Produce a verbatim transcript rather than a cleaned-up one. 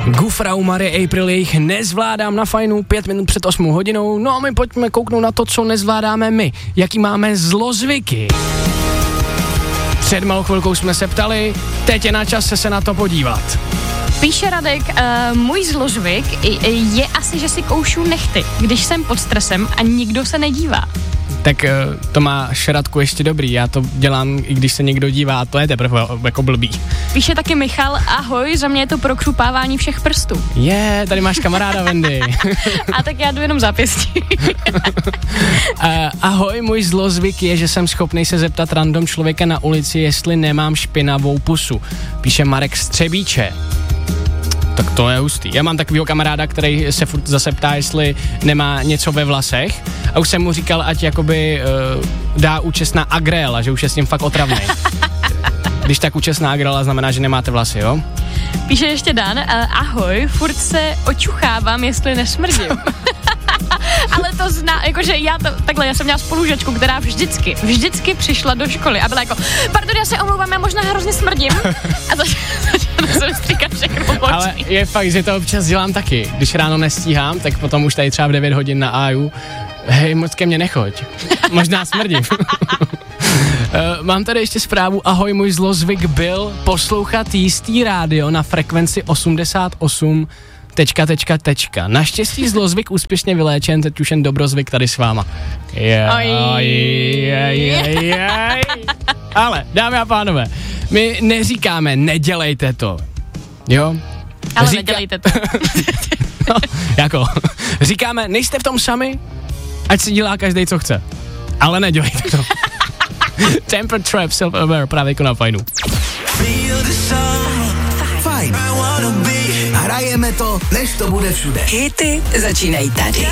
Gufrau, Marie, April, jejich Nezvládám na fajnu, pět minut před osmou hodinou. No a my pojďme kouknout na to, co nezvládáme my. Jaký máme zlozvyky. Před malou chvilkou jsme se ptali, teď je na čase se na to podívat. Píše Radek, uh, můj zlozvyk je asi, že si koušu nechty, když jsem pod stresem a nikdo se nedívá. Tak to má Radku ještě dobrý, já to dělám, i když se někdo dívá, a to je teprve jako blbý. Píše taky Michal, ahoj, za mě je to prokřupávání všech prstů. Je, yeah, tady máš kamaráda, Wendy. A tak já jdu jenom zápěstí. uh, ahoj, můj zlozvyk je, že jsem schopný se zeptat random člověka na ulici, jestli nemám špinavou pusu. Píše Marek Střebíče. Tak to je hustý. Já mám takovýho kamaráda, který se furt zase ptá, jestli nemá něco ve vlasech. A už jsem mu říkal, ať jakoby uh, dá účest na Agrela, že už je s ním fakt otravný. Když tak účest na Agrela znamená, že nemáte vlasy, jo? Píše ještě Dan, uh, ahoj, furt se očuchávám, jestli nesmrdím. Ale to zná, jakože já to, takhle, já jsem měla spolužačku, která vždycky, vždycky přišla do školy a byla jako, pardon, já se omlouvám, já možná hrozně smrdím. A začala jsem stříkat všechno oči. Ale je fakt, že to občas dělám taky. Když ráno nestíhám, tak potom už tady třeba v devět hodin na á jú, hej, moc ke mně nechoď. Možná smrdím. Uh, mám tady ještě zprávu, ahoj, můj zlozvyk byl poslouchat jistý rádio na frekvenci osmdesát osm tečka, tečka, tečka. Naštěstí zlozvyk úspěšně vyléčen, teď už jen dobrozvyk tady s váma. Yeah, oj, je, je, je. Ale, dámy a pánové, my neříkáme, nedělejte to, jo? Ale Říká... nedělejte to. No, jako, říkáme, nejste v tom sami, ať si dělá každej, co chce. Ale nedělejte to. Temper Trap, Self-Aware, právě jako na fajnu. Fajn. Hrajeme to, než to bude všude. Hity začínají tady.